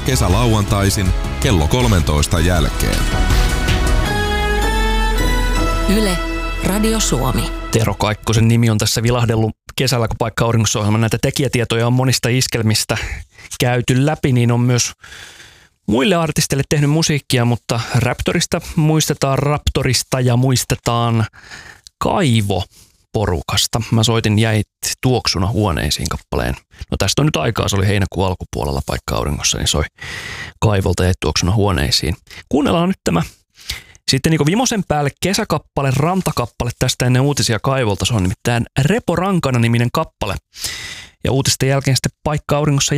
kesälauantaisin kello 13 jälkeen. Yle, Radio Suomi. Tero Kaikkosen nimi on tässä vilahdellut kesällä, kun Paikka auringossa -ohjelma näitä tekijätietoja on monista iskelmistä käyty läpi, niin on myös muille artisteille tehnyt musiikkia, mutta Raptorista ja muistetaan Kaivo-porukasta. Mä soitin Jäit tuoksuna huoneisiin -kappaleen. No tästä on nyt aikaa, se oli heinäkuun alkupuolella Paikka auringossa, niin soi Kaivolta Jäit tuoksuna huoneisiin. Kuunnellaan nyt tämä sitten niin vimosen päälle kesäkappale, rantakappale tästä ennen uutisia Kaivolta. Se on nimittäin Repo Rankana -niminen kappale. Ja uutisten jälkeen sitten Paikka auringossa